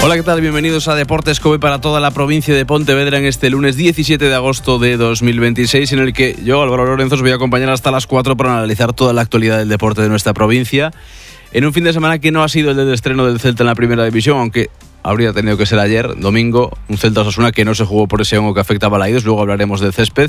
Hola, ¿qué tal? Bienvenidos a Deportes Cope para toda la provincia de Pontevedra en este lunes 17 de agosto de 2026, en el que yo, Álvaro Lorenzo, os voy a acompañar hasta las 4 para analizar toda la actualidad del deporte de nuestra provincia, en un fin de semana que no ha sido el del estreno del Celta en la primera división, aunque habría tenido que ser ayer, domingo, un Celta-Osasuna que no se jugó por ese hongo que afecta a Balaídos. Luego hablaremos del césped.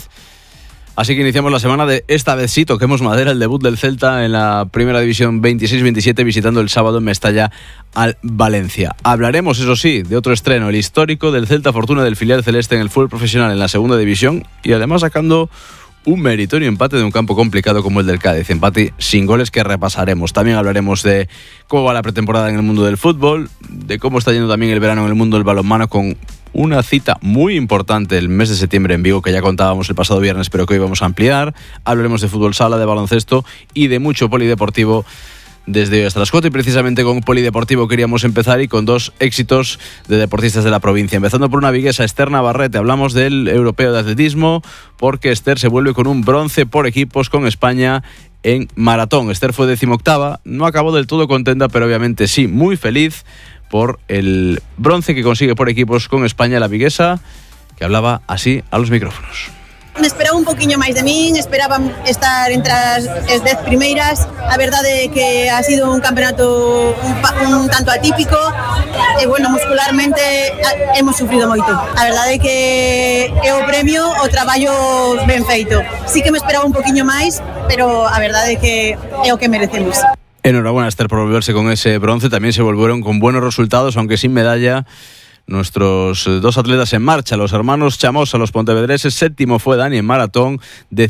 Así que iniciamos la semana de esta vez sí, toquemos madera, el debut del Celta en la primera división 26-27, visitando el sábado en Mestalla al Valencia. Hablaremos, eso sí, de otro estreno, el histórico del Celta Fortuna del filial celeste en el fútbol profesional en la segunda división, y además sacando un meritorio empate de un campo complicado como el del Cádiz, empate sin goles que repasaremos. También hablaremos de cómo va la pretemporada en el mundo del fútbol, de cómo está yendo también el verano en el mundo del balonmano, con una cita muy importante el mes de septiembre en Vigo, que ya contábamos el pasado viernes, pero que hoy vamos a ampliar. Hablaremos de fútbol sala, de baloncesto y de mucho polideportivo desde hoy hasta las 4, y precisamente con polideportivo queríamos empezar, y con dos éxitos de deportistas de la provincia. Empezando por una viguesa, Esther Navarrete. Hablamos del europeo de atletismo, porque Esther se vuelve con un bronce por equipos con España en maratón. Esther fue 18ª, no acabó del todo contenta, pero obviamente sí, muy feliz por el bronce que consigue por equipos con España, la viguesa, que hablaba así a los micrófonos. Me esperaba un poquinho máis de min, esperaba estar entre as 10 primeiras. A verdade é que ha sido un campeonato un tanto atípico e, bueno, muscularmente hemos sufrido moito. A verdade é que é o premio o traballo ben feito. Sí que me esperaba un poquinho máis, pero a verdade é que é o que merecemos. Enhorabuena, Esther, por volverse con ese bronce. También se volvieron con buenos resultados, aunque sin medalla, nuestros dos atletas en marcha, los hermanos Chamosa, los pontevedreses. Séptimo fue Dani en maratón,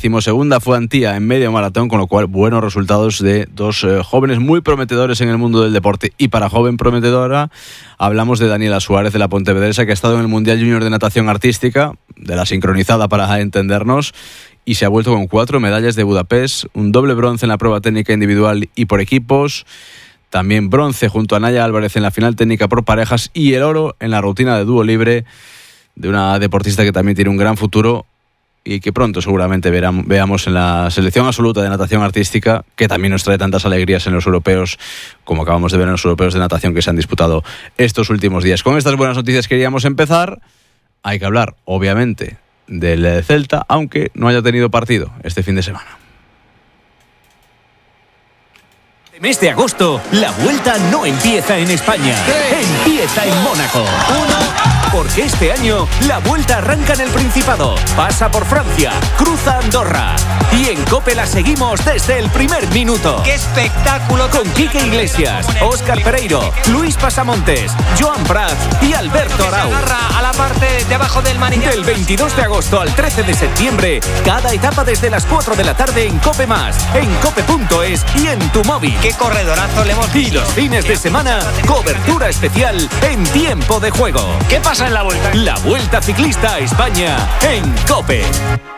12ª fue Antía en medio maratón, con lo cual buenos resultados de dos jóvenes muy prometedores en el mundo del deporte. Y para joven prometedora hablamos de Daniela Suárez, de la pontevedresa, que ha estado en el Mundial Junior de Natación Artística, de la sincronizada para entendernos, y se ha vuelto con 4 medallas de Budapest, un doble bronce en la prueba técnica individual y por equipos, también bronce junto a Naya Álvarez en la final técnica por parejas, y el oro en la rutina de dúo libre de una deportista que también tiene un gran futuro y que pronto seguramente veamos en la selección absoluta de natación artística, que también nos trae tantas alegrías en los europeos, como acabamos de ver en los europeos de natación que se han disputado estos últimos días. Con estas buenas noticias queríamos empezar. Hay que hablar, obviamente, del Celta, aunque no haya tenido partido este fin de semana. Mes de agosto, la vuelta no empieza en España, empieza en Mónaco. Porque este año la vuelta arranca en el Principado, pasa por Francia, cruza Andorra, y en COPE la seguimos desde el primer minuto. ¡Qué espectáculo! Con Quique Iglesias, Óscar Pereiro, Luis Pasamontes, Joan Prats y Alberto Arau. Se agarra a la parte de abajo del manillar. Del 22 de agosto al 13 de septiembre, cada etapa desde las 4 de la tarde en COPE+, en cope.es y en tu móvil. ¡Qué corredorazo le hemos visto! Y los fines de semana, cobertura especial en tiempo de juego. ¿Qué pasa en la vuelta? La Vuelta Ciclista a España en COPE.